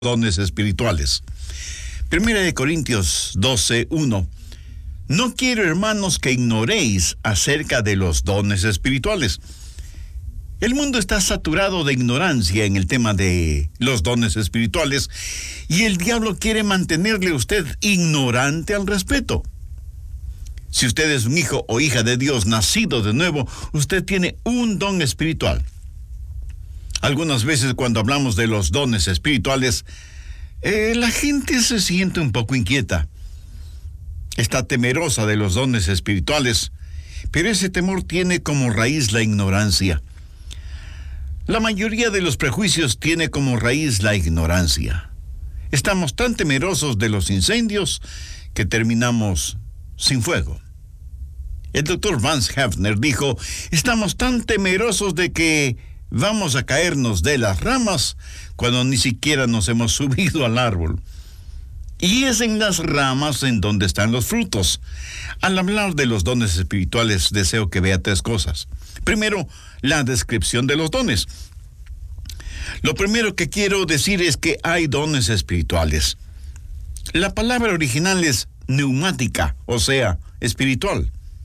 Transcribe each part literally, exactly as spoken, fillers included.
dones espirituales. Primera de Corintios doce, uno. No quiero, hermanos, que ignoréis acerca de los dones espirituales. El mundo está saturado de ignorancia en el tema de los dones espirituales y el diablo quiere mantenerle a usted ignorante al respecto. Si usted es un hijo o hija de Dios nacido de nuevo, usted tiene un don espiritual. Algunas veces cuando hablamos de los dones espirituales, eh, la gente se siente un poco inquieta. Está temerosa de los dones espirituales, pero ese temor tiene como raíz la ignorancia. La mayoría de los prejuicios tiene como raíz la ignorancia. Estamos tan temerosos de los incendios que terminamos sin fuego. El doctor Vance Havner dijo, estamos tan temerosos de que vamos a caernos de las ramas cuando ni siquiera nos hemos subido al árbol. Y es en las ramas en donde están los frutos. Al hablar de los dones espirituales, deseo que vea tres cosas. Primero, la descripción de los dones. Lo primero que quiero decir es que hay dones espirituales. La palabra original es neumática, o sea, espiritual.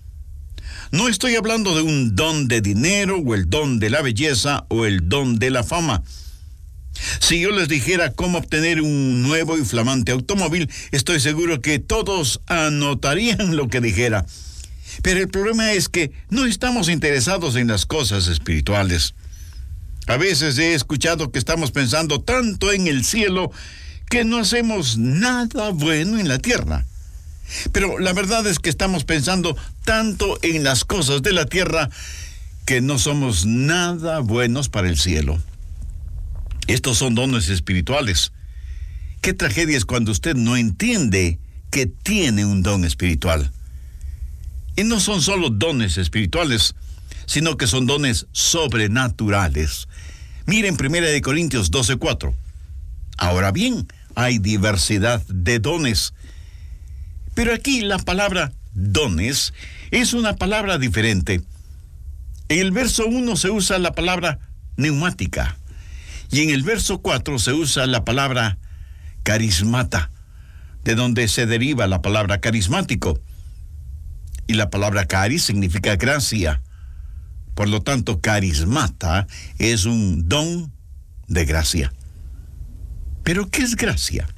No estoy hablando de un don de dinero, o el don de la belleza, o el don de la fama. Si yo les dijera cómo obtener un nuevo y flamante automóvil, estoy seguro que todos anotarían lo que dijera. Pero el problema es que no estamos interesados en las cosas espirituales. A veces he escuchado que estamos pensando tanto en el cielo que no hacemos nada bueno en la tierra. Pero la verdad es que estamos pensando tanto en las cosas de la tierra que no somos nada buenos para el cielo. Estos son dones espirituales. Qué tragedia es cuando usted no entiende que tiene un don espiritual. Y no son solo dones espirituales, sino que son dones sobrenaturales. Miren Primera de Corintios doce, cuatro. Ahora bien, hay diversidad de dones. Pero aquí la palabra dones es una palabra diferente. En el verso uno se usa la palabra neumática y en el verso cuatro se usa la palabra carismata, de donde se deriva la palabra carismático. Y la palabra caris significa gracia. Por lo tanto, carismata es un don de gracia. ¿Pero qué es gracia?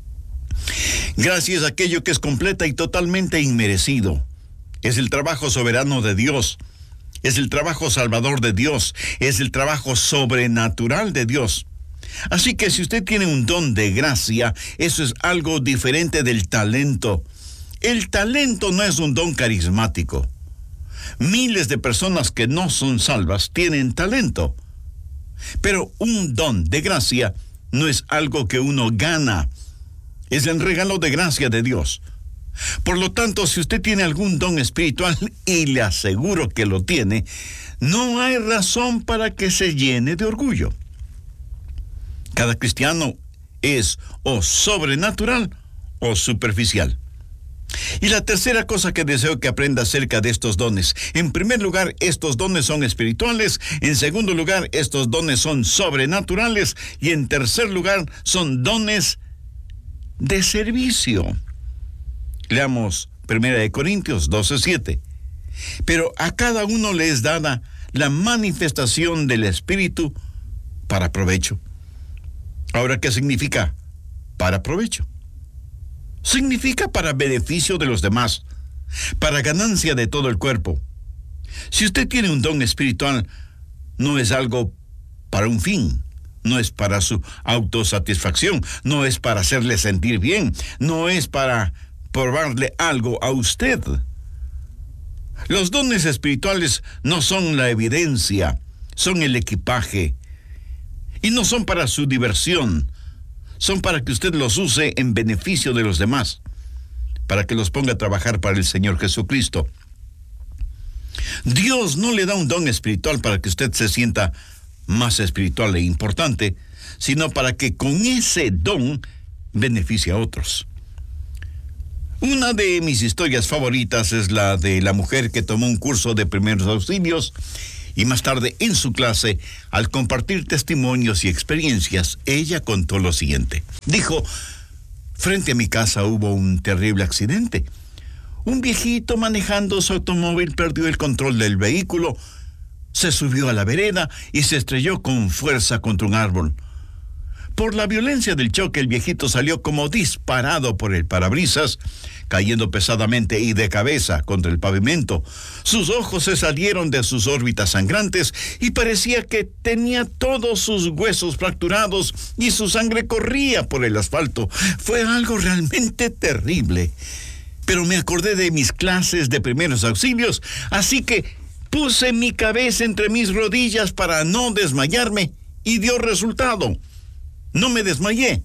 Gracia es aquello que es completa y totalmente inmerecido. Es el trabajo soberano de Dios. Es el trabajo salvador de Dios. Es el trabajo sobrenatural de Dios. Así que si usted tiene un don de gracia, eso es algo diferente del talento. El talento no es un don carismático. Miles de personas que no son salvas tienen talento. Pero un don de gracia no es algo que uno gana. Es el regalo de gracia de Dios. Por lo tanto, si usted tiene algún don espiritual, y le aseguro que lo tiene, no hay razón para que se llene de orgullo. Cada cristiano es o sobrenatural o superficial. Y la tercera cosa que deseo que aprenda acerca de estos dones. En primer lugar, estos dones son espirituales. En segundo lugar, estos dones son sobrenaturales. Y en tercer lugar, son dones de servicio. Leamos Primera de Corintios doce, siete. Pero a cada uno le es dada la manifestación del Espíritu para provecho. Ahora, ¿qué significa para provecho? Significa para beneficio de los demás, para ganancia de todo el cuerpo. Si usted tiene un don espiritual, no es algo para un fin. No es para su autosatisfacción, no es para hacerle sentir bien, no es para probarle algo a usted. Los dones espirituales no son la evidencia, son el equipaje. Y no son para su diversión, son para que usted los use en beneficio de los demás, para que los ponga a trabajar para el Señor Jesucristo. Dios no le da un don espiritual para que usted se sienta más espiritual e importante, sino para que con ese don beneficie a otros. Una de mis historias favoritas es la de la mujer que tomó un curso de primeros auxilios Y más tarde, en su clase, al compartir testimonios y experiencias, ella contó lo siguiente. Dijo, frente a mi casa hubo un terrible accidente. Un viejito manejando su automóvil perdió el control del vehículo, se subió a la vereda y se estrelló con fuerza contra un árbol. Por la violencia del choque, el viejito salió como disparado por el parabrisas, cayendo pesadamente y de cabeza contra el pavimento. Sus ojos se salieron de sus órbitas sangrantes y parecía que tenía todos sus huesos fracturados y su sangre corría por el asfalto. Fue algo realmente terrible. Pero me acordé de mis clases de primeros auxilios, así que puse mi cabeza entre mis rodillas para no desmayarme y dio resultado. No me desmayé.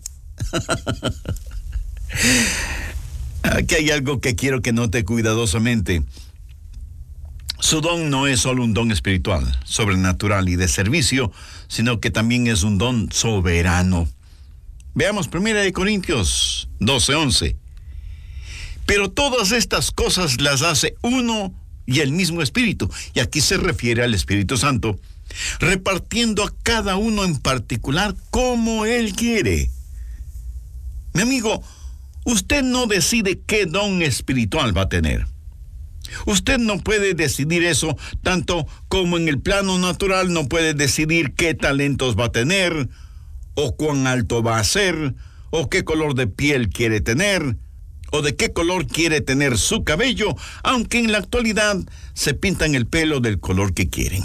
Aquí hay algo que quiero que note cuidadosamente. Su don no es solo un don espiritual, sobrenatural y de servicio, sino que también es un don soberano. Veamos primera de Corintios doce once. Pero todas estas cosas las hace uno y el mismo Espíritu, y aquí se refiere al Espíritu Santo, repartiendo a cada uno en particular como Él quiere. Mi amigo, usted no decide qué don espiritual va a tener. Usted no puede decidir eso, tanto como en el plano natural no puede decidir qué talentos va a tener, o cuán alto va a ser, o qué color de piel quiere tener, o de qué color quiere tener su cabello, aunque en la actualidad se pintan el pelo del color que quieren.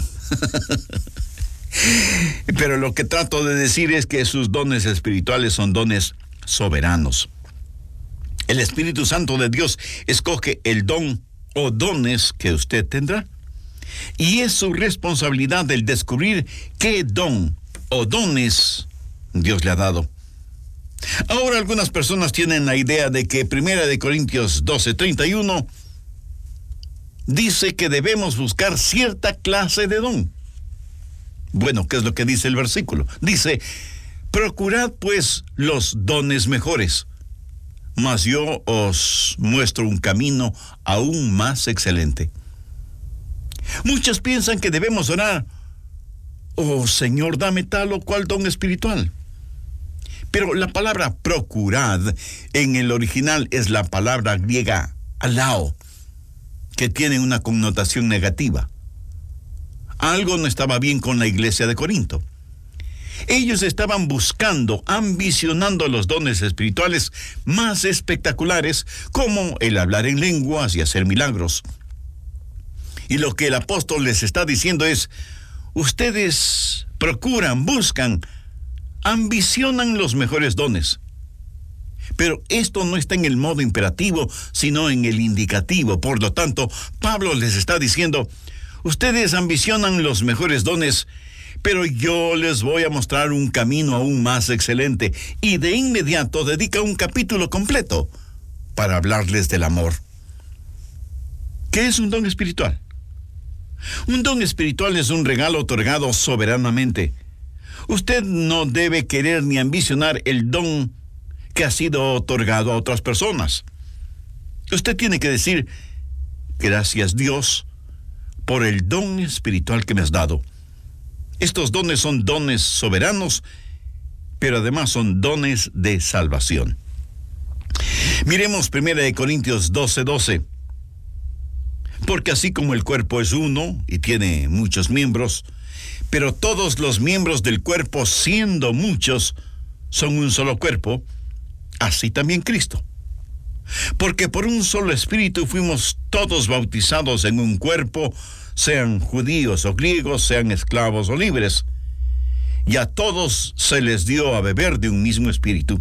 Pero lo que trato de decir es que sus dones espirituales son dones soberanos. El Espíritu Santo de Dios escoge el don o dones que usted tendrá. Y es su responsabilidad el descubrir qué don o dones Dios le ha dado. Ahora algunas personas tienen la idea de que primera de Corintios doce treinta y uno dice que debemos buscar cierta clase de don. Bueno, ¿qué es lo que dice el versículo? Dice, procurad pues los dones mejores, mas yo os muestro un camino aún más excelente. Muchos piensan que debemos orar, oh Señor, dame tal o cual don espiritual. Pero la palabra procurad en el original es la palabra griega alao, que tiene una connotación negativa. Algo no estaba bien con la iglesia de Corinto. Ellos estaban buscando, ambicionando los dones espirituales más espectaculares, como el hablar en lenguas y hacer milagros. Y lo que el apóstol les está diciendo es, ustedes procuran, buscan, ambicionan los mejores dones. Pero esto no está en el modo imperativo, sino en el indicativo. Por lo tanto, Pablo les está diciendo, ustedes ambicionan los mejores dones, pero yo les voy a mostrar un camino aún más excelente. Y de inmediato dedica un capítulo completo para hablarles del amor. ¿Qué es un don espiritual? Un don espiritual es un regalo otorgado soberanamente. Usted no debe querer ni ambicionar el don que ha sido otorgado a otras personas. Usted tiene que decir, gracias Dios por el don espiritual que me has dado. Estos dones son dones soberanos, pero además son dones de salvación. Miremos primera de Corintios doce doce. Porque así como el cuerpo es uno y tiene muchos miembros, pero todos los miembros del cuerpo, siendo muchos, son un solo cuerpo, así también Cristo. Porque por un solo espíritu fuimos todos bautizados en un cuerpo, sean judíos o griegos, sean esclavos o libres, y a todos se les dio a beber de un mismo espíritu.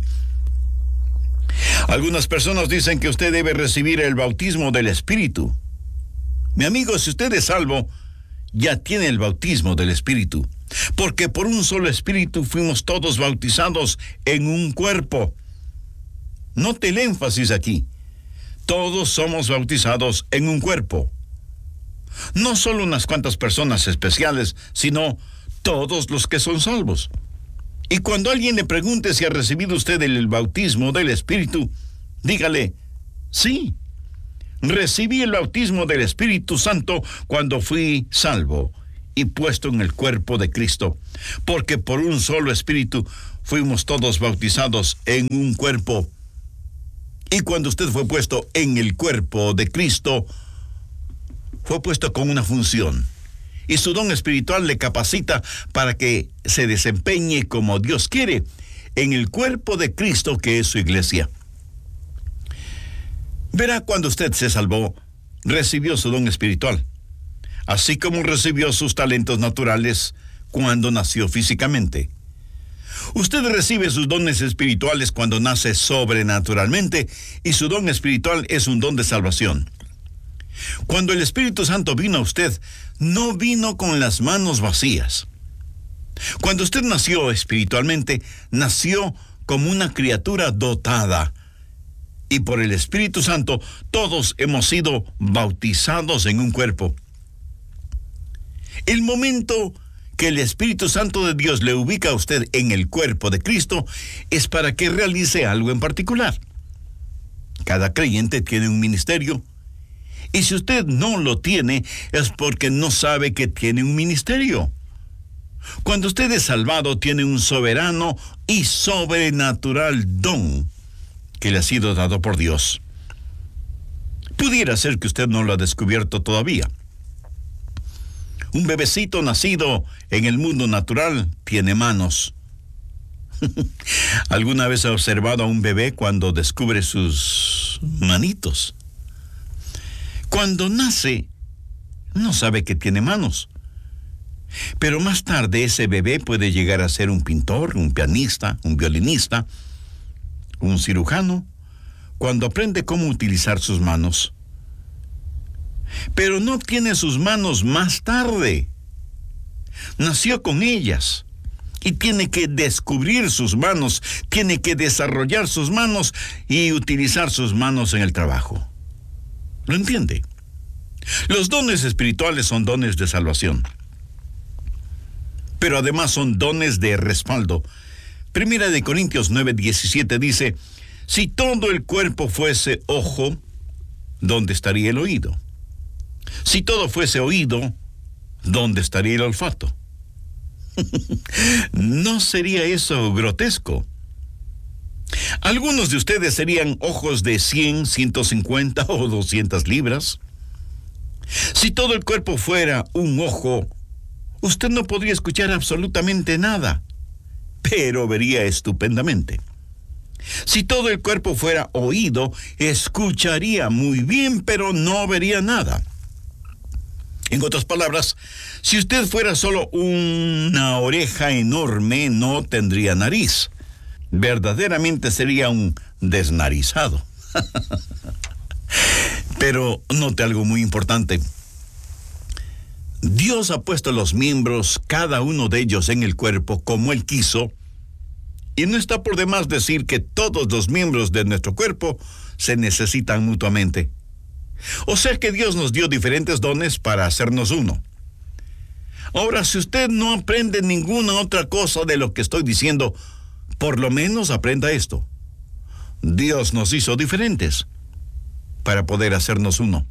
Algunas personas dicen que usted debe recibir el bautismo del Espíritu. Mi amigo, si usted es salvo, ya tiene el bautismo del Espíritu, porque por un solo Espíritu fuimos todos bautizados en un cuerpo. Note el énfasis aquí. Todos somos bautizados en un cuerpo. No solo unas cuantas personas especiales, sino todos los que son salvos. Y cuando alguien le pregunte si ha recibido usted el bautismo del Espíritu, dígale, sí, recibí el bautismo del Espíritu Santo cuando fui salvo. y puesto en el cuerpo de Cristo, porque por un solo espíritu fuimos todos bautizados en un cuerpo. Y cuando usted fue puesto en el cuerpo de Cristo, fue puesto con una función. Y su don espiritual le capacita para que se desempeñe como Dios quiere en el cuerpo de Cristo, que es su iglesia. Verá, cuando usted se salvó, recibió su don espiritual, así como recibió sus talentos naturales cuando nació físicamente. Usted recibe sus dones espirituales cuando nace sobrenaturalmente, y su don espiritual es un don de salvación. Cuando el Espíritu Santo vino a usted, no vino con las manos vacías. Cuando usted nació espiritualmente, nació como una criatura dotada. Y por el Espíritu Santo, todos hemos sido bautizados en un cuerpo. El momento que el Espíritu Santo de Dios le ubica a usted en el cuerpo de Cristo es para que realice algo en particular. Cada creyente tiene un ministerio, y si usted no lo tiene, es porque no sabe que tiene un ministerio. Cuando usted es salvado, tiene un soberano y sobrenatural don que le ha sido dado por Dios. Pudiera ser que usted no lo ha descubierto todavía. Un bebecito nacido en el mundo natural tiene manos. ¿Alguna vez ha observado a un bebé cuando descubre sus manitos? Cuando nace, no sabe que tiene manos. Pero más tarde ese bebé puede llegar a ser un pintor, un pianista, un violinista, un cirujano, cuando aprende cómo utilizar sus manos. Pero no tiene sus manos más tarde. Nació con ellas y tiene que descubrir sus manos, tiene que desarrollar sus manos y utilizar sus manos en el trabajo. ¿Lo entiende? Los dones espirituales son dones de salvación, pero además son dones de respaldo. Primera de Corintios nueve diecisiete dice: si todo el cuerpo fuese ojo, ¿dónde estaría el oído? Si todo fuese oído, ¿dónde estaría el olfato? ¿No sería eso grotesco? Algunos de ustedes serían ojos de cien, ciento cincuenta o doscientas libras. Si todo el cuerpo fuera un ojo, usted no podría escuchar absolutamente nada, pero vería estupendamente. Si todo el cuerpo fuera oído, escucharía muy bien, pero no vería nada. En otras palabras, si usted fuera solo una oreja enorme, no tendría nariz. Verdaderamente sería un desnarizado. Pero note algo muy importante. Dios ha puesto los miembros, cada uno de ellos, en el cuerpo como Él quiso, y no está por demás decir que todos los miembros de nuestro cuerpo se necesitan mutuamente. O sea que Dios nos dio diferentes dones para hacernos uno. Ahora, si usted no aprende ninguna otra cosa de lo que estoy diciendo, por lo menos aprenda esto. Dios nos hizo diferentes para poder hacernos uno.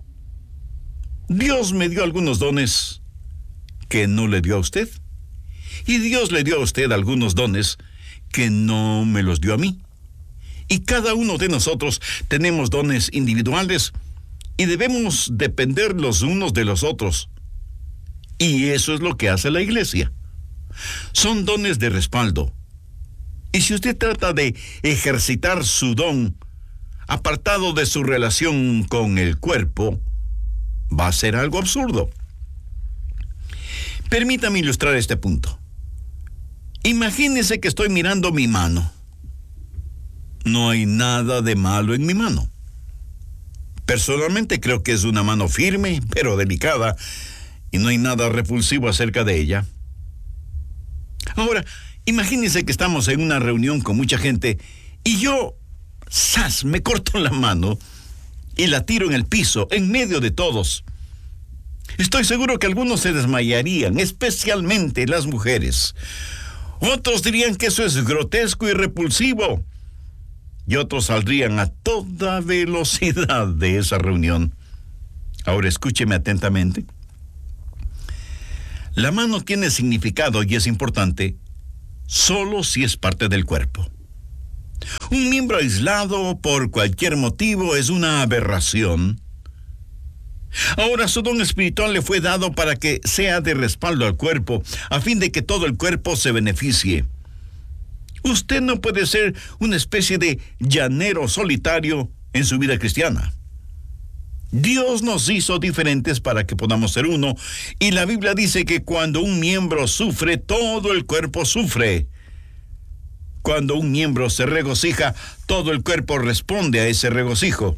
Dios me dio algunos dones que no le dio a usted, y Dios le dio a usted algunos dones que no me los dio a mí. Y cada uno de nosotros tenemos dones individuales y debemos depender los unos de los otros. Y eso es lo que hace la iglesia. Son dones de respaldo. Y si usted trata de ejercitar su don apartado de su relación con el cuerpo, va a ser algo absurdo. Permítame ilustrar este punto. Imagínese que estoy mirando mi mano. No hay nada de malo en mi mano. Personalmente creo que es una mano firme, pero delicada, y no hay nada repulsivo acerca de ella. Ahora, imagínese que estamos en una reunión con mucha gente y yo, ¡zas!, me corto la mano y la tiro en el piso, en medio de todos. Estoy seguro que algunos se desmayarían, especialmente las mujeres. Otros dirían que eso es grotesco y repulsivo. Y otros saldrían a toda velocidad de esa reunión. Ahora escúcheme atentamente. La mano tiene significado y es importante solo si es parte del cuerpo. Un miembro aislado por cualquier motivo es una aberración. Ahora su don espiritual le fue dado para que sea de respaldo al cuerpo, a fin de que todo el cuerpo se beneficie. Usted no puede ser una especie de llanero solitario en su vida cristiana. Dios nos hizo diferentes para que podamos ser uno, y la Biblia dice que cuando un miembro sufre, todo el cuerpo sufre. Cuando un miembro se regocija, todo el cuerpo responde a ese regocijo.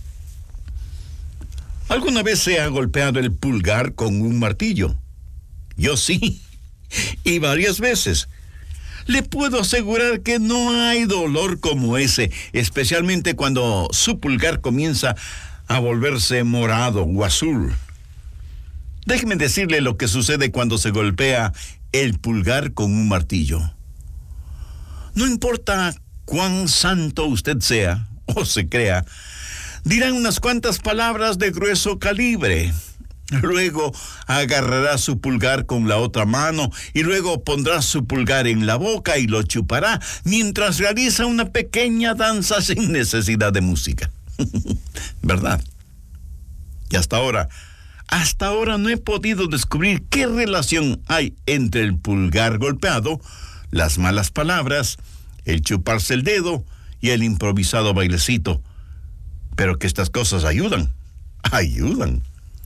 ¿Alguna vez se ha golpeado el pulgar con un martillo? Yo sí, y varias veces. Le puedo asegurar que no hay dolor como ese, especialmente cuando su pulgar comienza a volverse morado o azul. Déjeme decirle lo que sucede cuando se golpea el pulgar con un martillo. No importa cuán santo usted sea o se crea, dirán unas cuantas palabras de grueso calibre. Luego agarrará su pulgar con la otra mano y luego pondrá su pulgar en la boca y lo chupará mientras realiza una pequeña danza sin necesidad de música. ¿Verdad? Y hasta ahora, hasta ahora no he podido descubrir qué relación hay entre el pulgar golpeado, las malas palabras, el chuparse el dedo y el improvisado bailecito. Pero que estas cosas ayudan, ayudan.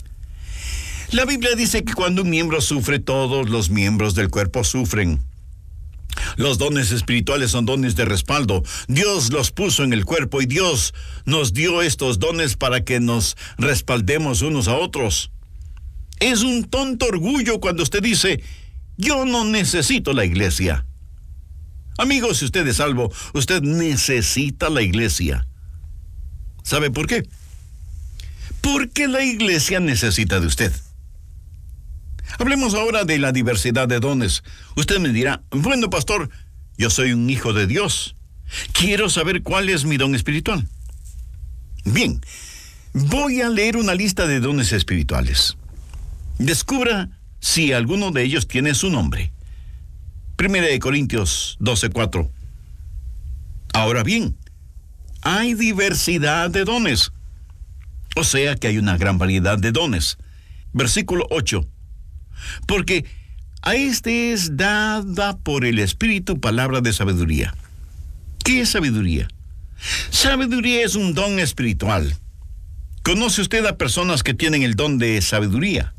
La Biblia dice que cuando un miembro sufre, todos los miembros del cuerpo sufren. Los dones espirituales son dones de respaldo. Dios los puso en el cuerpo y Dios nos dio estos dones para que nos respaldemos unos a otros. Es un tonto orgullo cuando usted dice, yo no necesito la iglesia. Amigo, si usted es salvo, usted necesita la iglesia. ¿Sabe por qué? Porque la iglesia necesita de usted. Hablemos ahora de la diversidad de dones. Usted me dirá, bueno, pastor, yo soy un hijo de Dios. Quiero saber cuál es mi don espiritual. Bien, voy a leer una lista de dones espirituales. Descubra si alguno de ellos tiene su nombre. Primera de Corintios doce cuatro. Ahora bien, hay diversidad de dones. O sea que hay una gran variedad de dones. Versículo ocho. Porque a este es dada por el Espíritu palabra de sabiduría. ¿Qué es sabiduría? Sabiduría es un don espiritual. ¿Conoce usted a personas que tienen el don de sabiduría?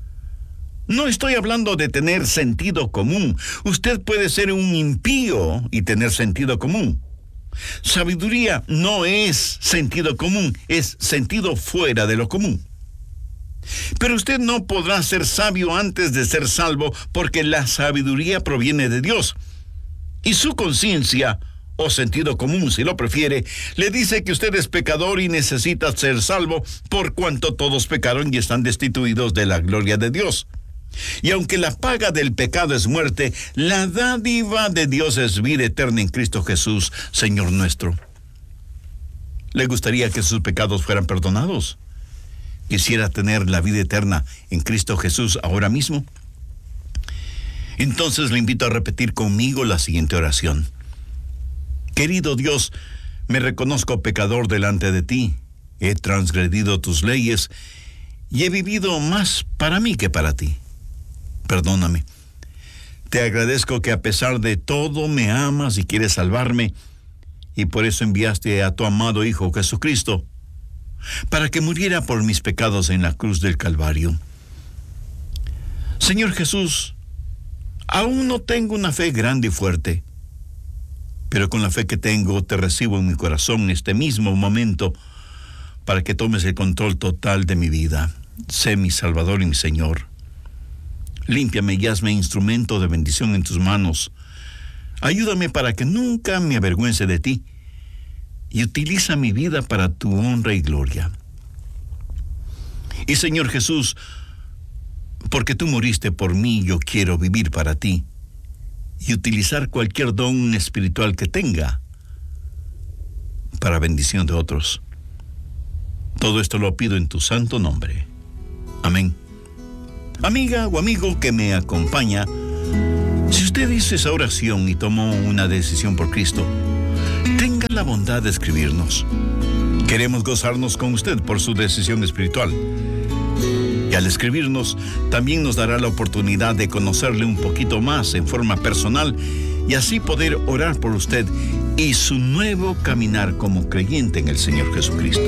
No estoy hablando de tener sentido común. Usted puede ser un impío y tener sentido común. Sabiduría no es sentido común, es sentido fuera de lo común. Pero usted no podrá ser sabio antes de ser salvo, porque la sabiduría proviene de Dios. Y su conciencia, o sentido común si lo prefiere, le dice que usted es pecador y necesita ser salvo, por cuanto todos pecaron y están destituidos de la gloria de Dios. Y aunque la paga del pecado es muerte, la dádiva de Dios es vida eterna en Cristo Jesús, Señor nuestro. ¿Le gustaría que sus pecados fueran perdonados? ¿Quisiera tener la vida eterna en Cristo Jesús ahora mismo? Entonces le invito a repetir conmigo la siguiente oración. Querido Dios, me reconozco pecador delante de ti. He transgredido tus leyes y he vivido más para mí que para ti. Perdóname. Te agradezco que a pesar de todo me amas y quieres salvarme, y por eso enviaste a tu amado Hijo Jesucristo, para que muriera por mis pecados en la cruz del Calvario. Señor Jesús, aún no tengo una fe grande y fuerte, pero con la fe que tengo te recibo en mi corazón en este mismo momento, para que tomes el control total de mi vida. Sé mi Salvador y mi Señor. Límpiame y hazme instrumento de bendición en tus manos. Ayúdame para que nunca me avergüence de ti, y utiliza mi vida para tu honra y gloria. Y Señor Jesús, porque tú moriste por mí, yo quiero vivir para ti y utilizar cualquier don espiritual que tenga para bendición de otros. Todo esto lo pido en tu santo nombre. Amén. Amiga o amigo que me acompaña, si usted hizo esa oración y tomó una decisión por Cristo, tenga la bondad de escribirnos. Queremos gozarnos con usted por su decisión espiritual. Y al escribirnos, también nos dará la oportunidad de conocerle un poquito más en forma personal y así poder orar por usted y su nuevo caminar como creyente en el Señor Jesucristo.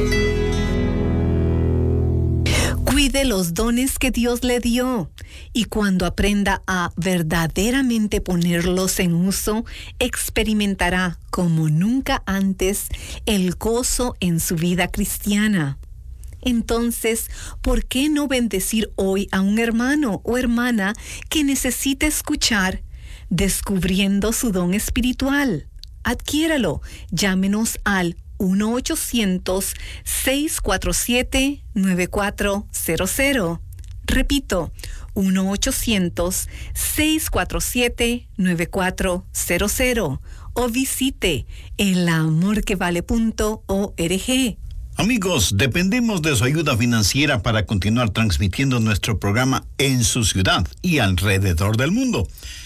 Cuide los dones que Dios le dio y cuando aprenda a verdaderamente ponerlos en uso, experimentará como nunca antes el gozo en su vida cristiana. Entonces, ¿por qué no bendecir hoy a un hermano o hermana que necesita escuchar, descubriendo su don espiritual? Adquiéralo. Llámenos al uno ochocientos, seis cuatro siete, nueve cuatro cero cero. Repito, uno ochocientos, seis cuatro siete, nueve cuatro cero cero. O visite el amor que vale punto org. Amigos, dependemos de su ayuda financiera para continuar transmitiendo nuestro programa en su ciudad y alrededor del mundo.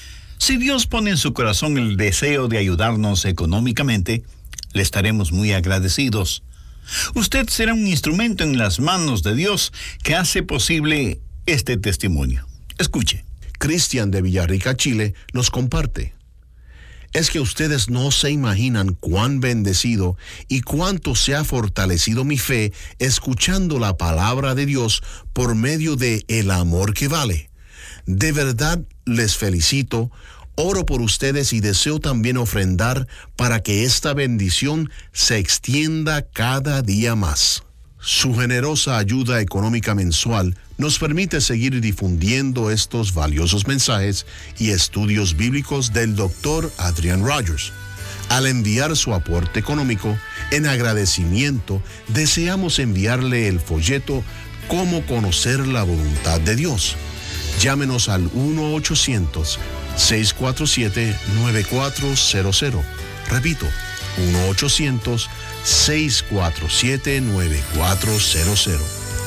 Si Dios pone en su corazón el deseo de ayudarnos económicamente, le estaremos muy agradecidos. Usted será un instrumento en las manos de Dios que hace posible este testimonio. Escuche. Cristian de Villarrica, Chile, nos comparte. Es que ustedes no se imaginan cuán bendecido y cuánto se ha fortalecido mi fe escuchando la palabra de Dios por medio de El Amor que Vale. De verdad les felicito, oro por ustedes y deseo también ofrendar para que esta bendición se extienda cada día más. Su generosa ayuda económica mensual nos permite seguir difundiendo estos valiosos mensajes y estudios bíblicos del doctor Adrian Rogers. Al enviar su aporte económico, en agradecimiento, deseamos enviarle el folleto Cómo conocer la voluntad de Dios. Llámenos al uno ochocientos, seis cuatro siete, nueve cuatro cero cero. Repito, uno ochocientos, seis cuatro siete, nueve cuatro cero cero.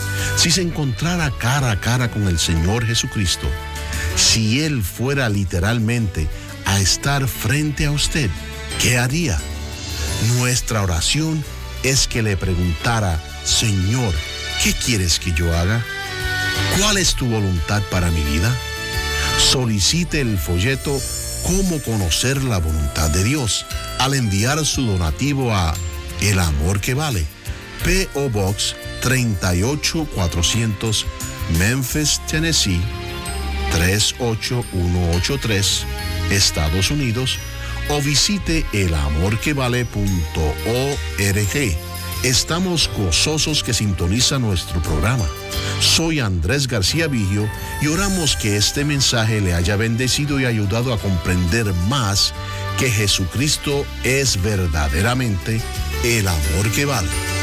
Si se encontrara cara a cara con el Señor Jesucristo, si Él fuera literalmente a estar frente a usted, ¿qué haría? Nuestra oración es que le preguntara, Señor, ¿qué quieres que yo haga? ¿Cuál es tu voluntad para mi vida? Solicite el folleto Cómo conocer la voluntad de Dios al enviar su donativo a El Amor que Vale, P O Box treinta y ocho cuatrocientos, Memphis, Tennessee tres ocho uno ocho tres, Estados Unidos, o visite el amor que vale punto org. Estamos gozosos que sintoniza nuestro programa. Soy Andrés García Vigio y oramos que este mensaje le haya bendecido y ayudado a comprender más que Jesucristo es verdaderamente el amor que vale.